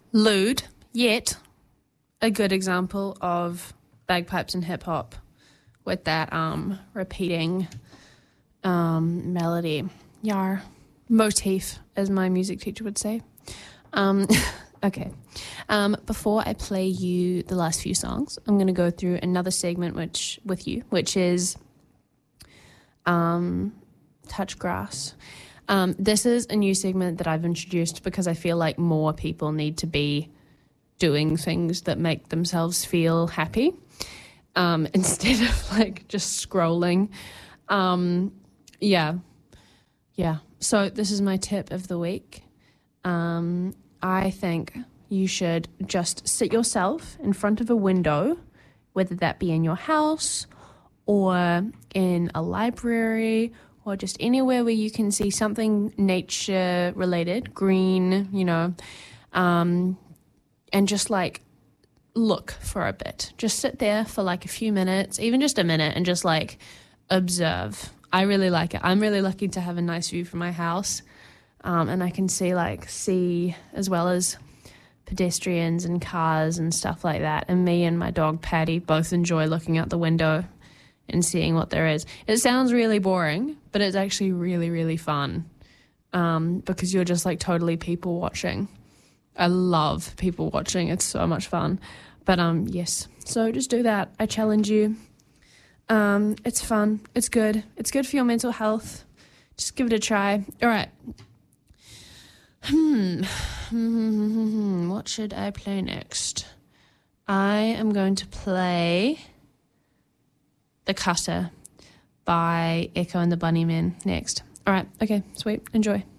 lewd, yet a good example of bagpipes and hip hop with that repeating melody. Yar. Motif, as my music teacher would say. Okay. Before I play you the last few songs, I'm going to go through another segment which is Touch Grass. This is a new segment that I've introduced because I feel like more people need to be doing things that make themselves feel happy instead of like just scrolling. Yeah. So this is my tip of the week. I think you should just sit yourself in front of a window, whether that be in your house or in a library or just anywhere where you can see something nature related, green, and just like look for a bit. Just sit there for like a few minutes, even just a minute, and just like observe. I really like it. I'm really lucky to have a nice view from my house, and I can see as well as pedestrians and cars and stuff like that. And me and my dog Patty both enjoy looking out the window and seeing what there is. It sounds really boring, but it's actually really, really fun because you're just like totally people watching. I love people watching. It's so much fun. But yes, so just do that. I challenge you. It's fun. It's good. It's good for your mental health. Just give it a try. All right. What should I play next? I am going to play The Cutter by Echo and the Bunnymen next. All right. Okay. Sweet. Enjoy.